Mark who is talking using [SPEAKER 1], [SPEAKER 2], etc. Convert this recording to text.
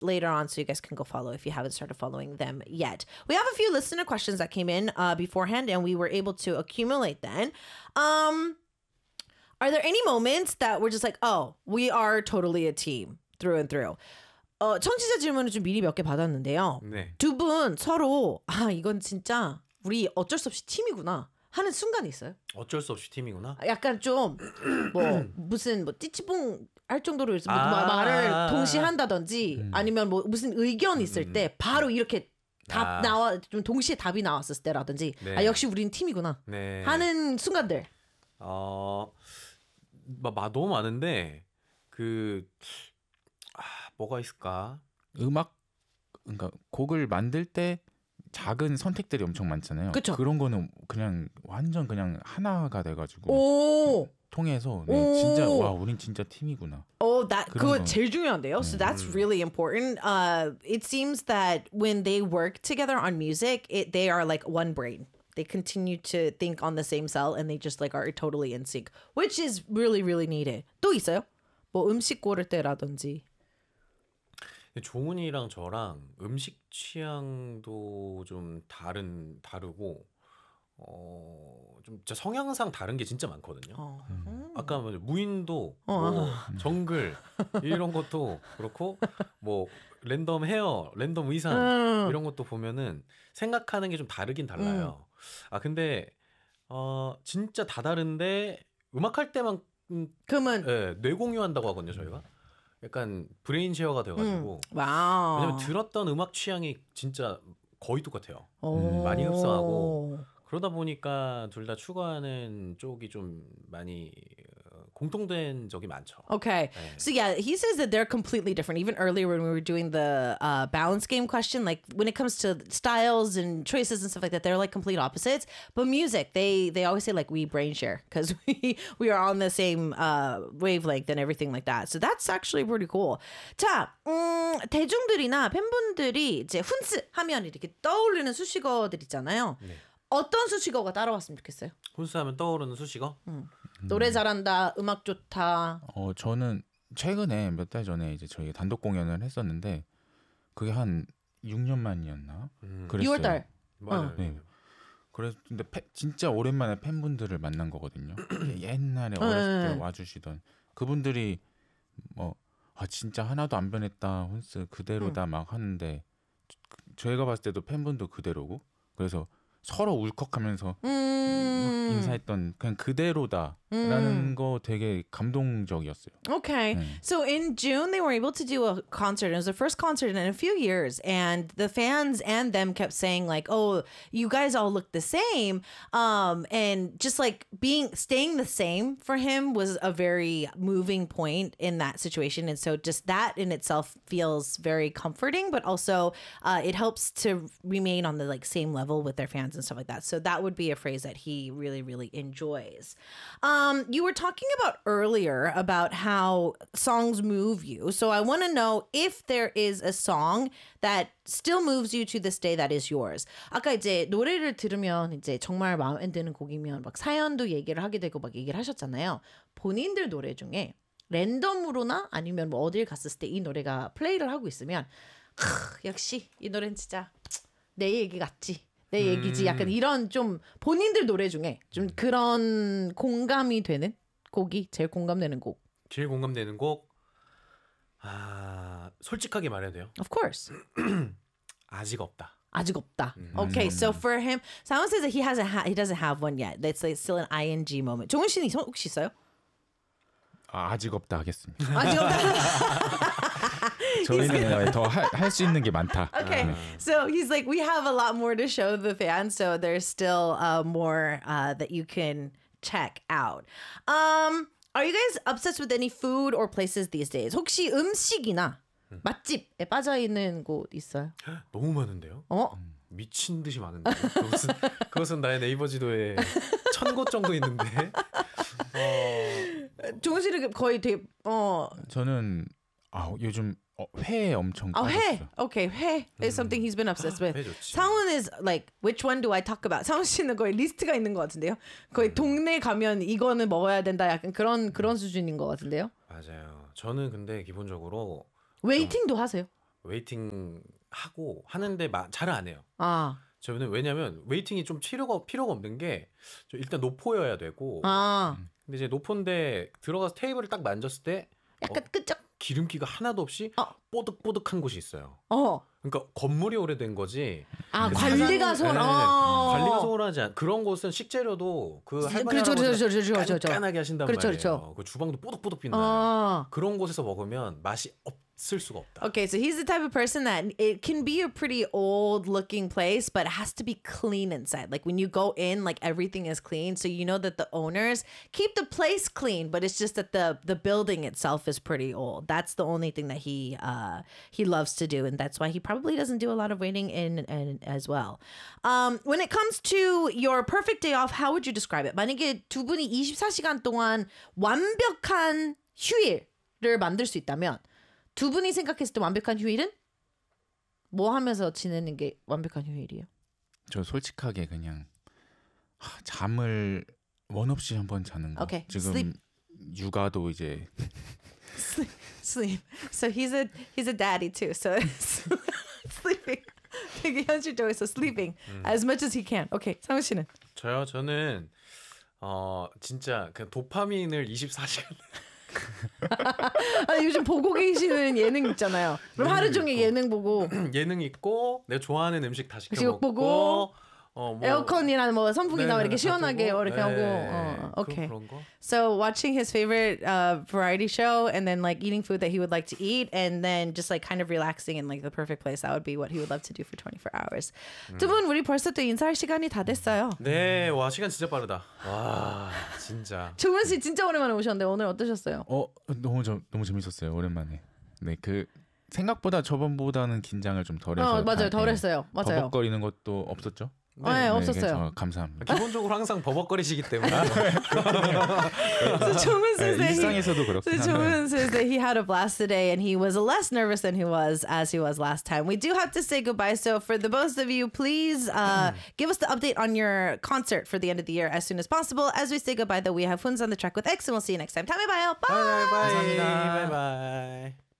[SPEAKER 1] later on so you guys can go follow if you haven't started following them yet. We have a few listener questions that came in beforehand and we were able to accumulate then. Are there any moments that we're just like, oh, we are totally a team through and through? 청취자 질문을 좀 미리 몇 개 받았는데요.
[SPEAKER 2] 네.
[SPEAKER 1] 두 분 서로 이건 진짜 우리 어쩔 수 없이 팀이구나 하는 순간이 있어요?
[SPEAKER 2] 어쩔 수 없이 팀이구나.
[SPEAKER 1] 약간 좀 무슨 찌찌뽕 할 정도로 말을 동시에 한다든지 아니면 무슨 의견 있을 때 바로 이렇게 답 나와 좀 동시에 답이 나왔을 때라든지
[SPEAKER 2] 네.
[SPEAKER 1] 역시 우린 팀이구나
[SPEAKER 2] 네.
[SPEAKER 1] 하는 순간들.
[SPEAKER 2] 너무 많은데 뭐가 있을까?
[SPEAKER 3] 그러니까 곡을 만들 때 작은 선택들이 엄청 많잖아요.
[SPEAKER 1] 그쵸?
[SPEAKER 3] 그런 거는 그냥 완전 그냥 하나가 돼가지고
[SPEAKER 1] 오.
[SPEAKER 3] 통해서 진짜 와 우린 진짜 팀이구나.
[SPEAKER 1] 그거 제일 중요한데요. So that's really important. It seems that when they work together on music, they are like one brain. They continue to think on the same cell and they just like are totally in sync, which is really, really needed. 또 있어요? 뭐 음식 고를 때라든지.
[SPEAKER 2] 종훈이랑 저랑 음식 취향도 좀 다르고 좀 진짜 성향상 다른 게 진짜 많거든요. 아까 무인도, 정글 이런 것도 그렇고 뭐 랜덤 헤어, 랜덤 의상 이런 것도 보면은 생각하는 게 좀 다르긴 달라요. 근데 진짜 다 다른데 음악할 때만
[SPEAKER 1] 그러면
[SPEAKER 2] 뇌공유한다고 하거든요, 저희가. 약간 브레인 쉐어가 돼가지고
[SPEAKER 1] 와우.
[SPEAKER 2] 왜냐면 들었던 음악 취향이 진짜 거의 똑같아요. 많이 흡사하고 그러다 보니까 둘 다 추구하는 쪽이 좀 많이 공통된 적이 많죠.
[SPEAKER 1] Okay.
[SPEAKER 2] 네.
[SPEAKER 1] So yeah, he says that they're completely different. Even earlier when we were doing the balance game question, like when it comes to styles and choices and stuff like that, they're like complete opposites. But music, they always say like we brain share because we are on the same wavelength and everything like that. So that's actually pretty cool. 자, 대중들이나 팬분들이 이제 훈스 하면 이렇게 떠오르는 수식어들 있잖아요.
[SPEAKER 2] 네.
[SPEAKER 1] 어떤 수식어가 따라왔으면 좋겠어요?
[SPEAKER 2] 훈수하면 떠오르는 수식어?
[SPEAKER 1] 노래 잘한다, 음악 좋다.
[SPEAKER 3] 저는 최근에 몇 달 전에 이제 저희 단독 공연을 했었는데 그게 한 6년 만이었나? 그랬어요.
[SPEAKER 1] 6월달.
[SPEAKER 2] 맞아요.
[SPEAKER 3] 네. 그래서 근데 진짜 오랜만에 팬분들을 만난 거거든요. 옛날에 어렸을 때 와주시던 그분들이 진짜 하나도 안 변했다, 혼스 그대로다 막 하는데 저희가 봤을 때도 팬분도 그대로고 그래서 서로 울컥하면서 인사했던 그냥 그대로다라는 거 되게 감동적이었어요.
[SPEAKER 1] Okay. So in June, they were able to do a concert. It was the first concert in a few years. And the fans and them kept saying like, oh, you guys all look the same. And just like staying the same for him was a very moving point in that situation. And so just that in itself feels very comforting, but also it helps to remain on the like same level with their fans and stuff like that. So that would be a phrase that he really, really enjoys. You were talking about earlier about how songs move you. So I want to know if there is a song that still moves you to this day that is yours. 아까 이제 노래를 들으면 이제 정말 마음에 드는 곡이면 막 사연도 얘기를 하게 되고 막 얘기를 하셨잖아요. 본인들 노래 중에 랜덤으로나 아니면 뭐 어딜 갔을 때 이 노래가 플레이를 하고 있으면 역시 이 노래는 진짜 내 얘기 같지. 내 얘기지. 약간 이런 좀 본인들 노래 중에 좀 그런 공감이 되는 곡이 제일 공감되는 곡.
[SPEAKER 2] 제일 공감되는 곡? 솔직하게 말해야 돼요.
[SPEAKER 1] Of course.
[SPEAKER 2] 아직 없다.
[SPEAKER 1] 아직 없다. Okay, so for him, Simon says that he doesn't have one yet. That's like still an ing moment. 종훈 씨는 혹시 있어요?
[SPEAKER 3] 아직 없다 하겠습니다.
[SPEAKER 1] 아직 없다.
[SPEAKER 3] 저희는 더 할 수 있는 게 많다.
[SPEAKER 1] Okay, so he's like, we have a lot more to show the fans, so there's still more that you can check out. Are you guys obsessed with any food or places these days? 혹시 음식이나 맛집에 빠져 있는 곳 있어요?
[SPEAKER 2] 너무 많은데요? 미친 듯이 많은데. 그것은 나의 네이버 지도에 1000곳 정도 있는데.
[SPEAKER 1] 종훈 씨는 거의 되게
[SPEAKER 3] 저는 요즘 회 엄청 빠졌어요.
[SPEAKER 1] 회. Okay, 회 is something he's been obsessed with.
[SPEAKER 2] 회 좋지.
[SPEAKER 1] 상훈 is like, which one do I talk about? 상훈 씨는 거의 리스트가 있는 것 같은데요. 거의 동네 가면 이거는 먹어야 된다. 약간 그런 수준인 것 같은데요.
[SPEAKER 2] 맞아요. 저는 근데 기본적으로
[SPEAKER 1] 웨이팅도 하세요?
[SPEAKER 2] 웨이팅 하고 하는데 잘 안 해요.
[SPEAKER 1] 아,
[SPEAKER 2] 저는 왜냐면 웨이팅이 좀 필요가 없는 게 일단 노포여야 되고
[SPEAKER 1] 아,
[SPEAKER 2] 근데 이제 노포인데 들어가서 테이블을 딱 만졌을 때
[SPEAKER 1] 약간 끄적.
[SPEAKER 2] 기름기가 하나도 없이 뽀득뽀득한 곳이 있어요. 그러니까 건물이 오래된 거지.
[SPEAKER 1] 아,
[SPEAKER 2] 그
[SPEAKER 1] 관리가
[SPEAKER 2] 사장- 관리가 소홀하지 않. 그런 곳은 식재료도 그 할머니 할아버지가 깐깐하게 하신단 말이에요. 그 주방도 뽀득뽀득 빛나요. 그런 곳에서 먹으면 맛이 없을 수가 없다.
[SPEAKER 1] Okay, so he's the type of person that it can be a pretty old looking place, but it has to be clean inside. Like when you go in, like everything is clean. So you know that the owners keep the place clean, but it's just that the building itself is pretty old. That's the only thing that he loves to do. And that's why he probably doesn't do a lot of waiting in as well. When it comes to your perfect day off, how would you describe it? 만약에 두 분이 24시간 동안 완벽한 휴일을 만들 수 있다면 두 분이 생각했을 때 완벽한 휴일은 뭐 하면서 지내는 게 완벽한 휴일이에요?
[SPEAKER 3] 저 솔직하게 그냥 잠을 원 없이 한번 자는 거.
[SPEAKER 1] Okay,
[SPEAKER 3] 지금
[SPEAKER 1] sleep.
[SPEAKER 3] 육아도 이제
[SPEAKER 1] Sleep. So he's a daddy too. So sleeping. 되게 현실적이어서 sleeping as much as he can. Okay, 상우 씨는?
[SPEAKER 2] 저는 진짜 그 도파민을 24시간
[SPEAKER 1] 아니, 요즘 보고 계시는 예능 있잖아요. 그럼 하루 종일 예능 보고
[SPEAKER 2] 예능 있고 내가 좋아하는 음식 다 시켜
[SPEAKER 1] 음식
[SPEAKER 2] 먹고
[SPEAKER 1] 보고
[SPEAKER 2] 뭐
[SPEAKER 1] 에어컨이나 뭐 선풍기나
[SPEAKER 2] 네,
[SPEAKER 1] 이렇게
[SPEAKER 2] 다
[SPEAKER 1] 시원하게
[SPEAKER 2] 틀고,
[SPEAKER 1] 이렇게
[SPEAKER 2] 네,
[SPEAKER 1] 하고. Okay.
[SPEAKER 2] 그런 거.
[SPEAKER 1] So watching his favorite variety show and then like eating food that he would like to eat and then just like kind of relaxing in like the perfect place. That would be what he would love to do for 24 hours. 두 분 우리 벌써 또 인사할 시간이 다 됐어요.
[SPEAKER 2] 네, 와 시간 진짜 빠르다. 와, 진짜.
[SPEAKER 1] 종현 씨 진짜 오랜만에 오셨는데 오늘 어떠셨어요?
[SPEAKER 3] 너무 재밌었어요. 오랜만에. 네, 그 생각보다 저번보다는 긴장을 좀 덜해서
[SPEAKER 1] 맞아요. 덜했어요. 맞아요.
[SPEAKER 3] 버벅거리는 것도 없었죠?
[SPEAKER 1] 네, 없었어요.
[SPEAKER 3] 감사합니다.
[SPEAKER 2] 기본적으로 항상 버벅거리시기 때문에.
[SPEAKER 1] So 종현 says that
[SPEAKER 3] 일상에서도 그렇긴
[SPEAKER 1] So
[SPEAKER 3] 한데.
[SPEAKER 1] Joon says that he had a blast today and he was less nervous than he was last time. We do have to say goodbye. So for the both of you, please give us the update on your concert for the end of the year as soon as possible. As we say goodbye, though, we have Huns on the track with X and we'll see you next time. 다음에 봐요. Bye.
[SPEAKER 2] 바이바이.
[SPEAKER 3] 감사합니다.
[SPEAKER 2] 바이바이.